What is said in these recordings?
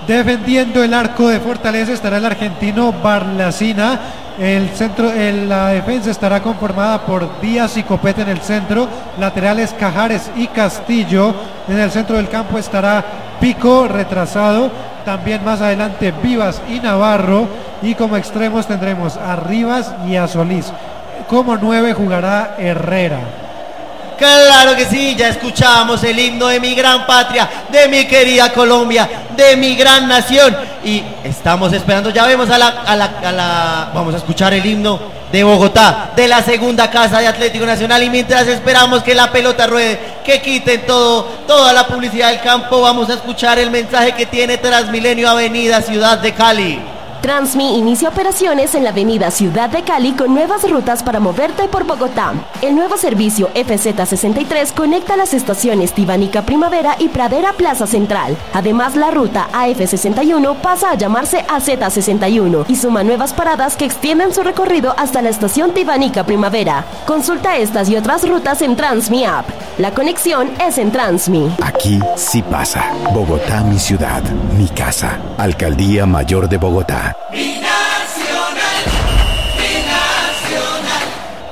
Defendiendo el arco de Fortaleza estará el argentino Barlacina. La defensa estará conformada por Díaz y Copete en el centro, laterales Cajares y Castillo. En el centro del campo estará Pico retrasado, también más adelante Vivas y Navarro, y como extremos tendremos a Rivas y a Solís. Como 9 jugará Herrera. Claro que sí, ya escuchábamos el himno de mi gran patria, de mi querida Colombia, de mi gran nación, y estamos esperando, ya vemos vamos a escuchar el himno de Bogotá, de la segunda casa de Atlético Nacional, y mientras esperamos que la pelota ruede, que quiten toda la publicidad del campo, vamos a escuchar el mensaje que tiene Transmilenio Avenida Ciudad de Cali. Transmi inicia operaciones en la avenida Ciudad de Cali con nuevas rutas para moverte por Bogotá. El nuevo servicio FZ63 conecta las estaciones Tibanica Primavera y Pradera Plaza Central. Además, la ruta AF61 pasa a llamarse AZ61 y suma nuevas paradas que extienden su recorrido hasta la estación Tibanica Primavera. Consulta estas y otras rutas en Transmi App. La conexión es en Transmi. Aquí sí pasa. Bogotá, mi ciudad, mi casa. Alcaldía Mayor de Bogotá. Mi nacional, mi nacional.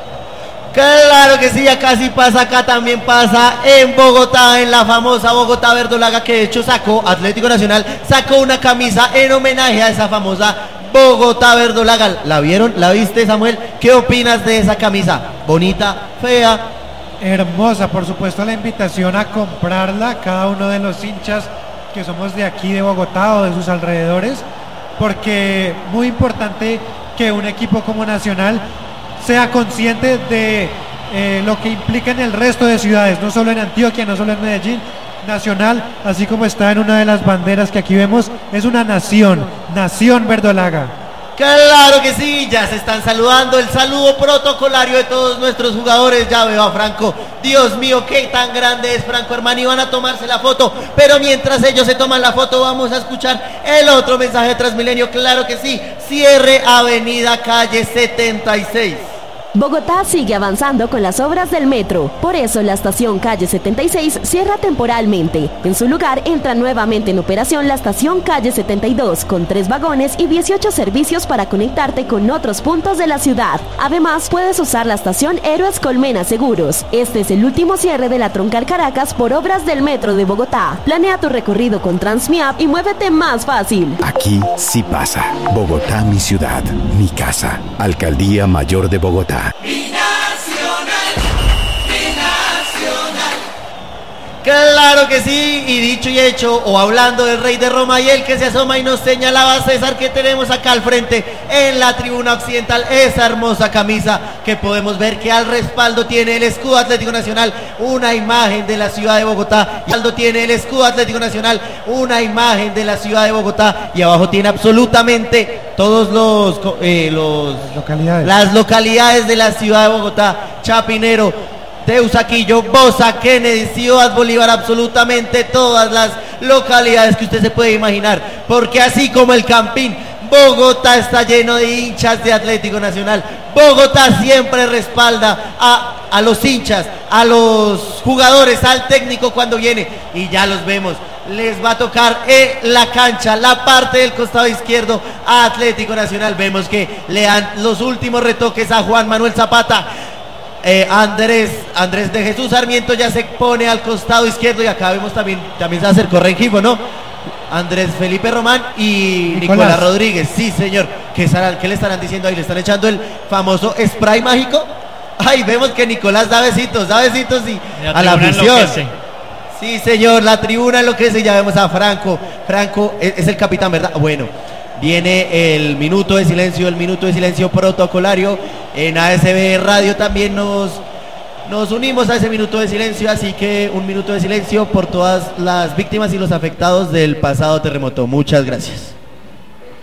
Claro que sí, acá sí pasa, acá también pasa en Bogotá, en la famosa Bogotá verdolaga, que de hecho Atlético Nacional sacó una camisa en homenaje a esa famosa Bogotá verdolaga. ¿La vieron? ¿La viste, Samuel? ¿Qué opinas de esa camisa? ¿Bonita? ¿Fea? Hermosa, por supuesto, la invitación a comprarla, cada uno de los hinchas que somos de aquí de Bogotá o de sus alrededores, porque muy importante que un equipo como Nacional sea consciente de lo que implica en el resto de ciudades, no solo en Antioquia, no solo en Medellín. Nacional, así como está en una de las banderas que aquí vemos, es una nación verdolaga. Claro que sí, ya se están saludando, el saludo protocolario de todos nuestros jugadores. Ya veo a Franco, Dios mío, qué tan grande es Franco, hermano, y van a tomarse la foto, pero mientras ellos se toman la foto vamos a escuchar el otro mensaje de Transmilenio. Claro que sí, cierre avenida calle 76. Bogotá sigue avanzando con las obras del metro, por eso la estación calle 76 cierra temporalmente. En su lugar entra nuevamente en operación la estación calle 72 con 3 vagones y 18 servicios para conectarte con otros puntos de la ciudad. Además, puedes usar la estación Héroes Colmena Seguros. Este es el último cierre de la Troncal Caracas por obras del metro de Bogotá. Planea tu recorrido con Transmiap y muévete más fácil. Aquí sí pasa. Bogotá, mi ciudad, mi casa. Alcaldía Mayor de Bogotá. Mi nacional, mi nacional. Claro que sí, y dicho y hecho, o hablando del rey de Roma y el que se asoma y nos señalaba César, que tenemos acá al frente en la tribuna occidental esa hermosa camisa que podemos ver que al respaldo tiene el escudo Atlético Nacional, una imagen de la ciudad de Bogotá. Y Aldo tiene el escudo Atlético Nacional, una imagen de la ciudad de Bogotá, y abajo tiene absolutamente todos las localidades de la ciudad de Bogotá: Chapinero, Teusaquillo, Bosa, Kennedy, Ciudad Bolívar, absolutamente todas las localidades que usted se puede imaginar, porque así como el Campín, Bogotá está lleno de hinchas de Atlético Nacional. Bogotá siempre respalda a los hinchas, a los jugadores, al técnico cuando viene, y ya los vemos. Les va a tocar la cancha, la parte del costado izquierdo a Atlético Nacional. Vemos que le dan los últimos retoques a Juan Manuel Zapata. Andrés de Jesús Sarmiento ya se pone al costado izquierdo, y acá vemos también se acercó Rengifo, ¿no? Andrés Felipe Román y Nicolás Rodríguez. Sí, señor. ¿Qué le estarán diciendo ahí? ¿Le están echando el famoso spray mágico? Ay, vemos que Nicolás da besitos y a la afición. Sí, señor, la tribuna enloquece. Ya vemos a Franco es el capitán, ¿verdad? Bueno, viene el minuto de silencio protocolario. En ASB Radio también nos unimos a ese minuto de silencio, así que un minuto de silencio por todas las víctimas y los afectados del pasado terremoto. Muchas gracias.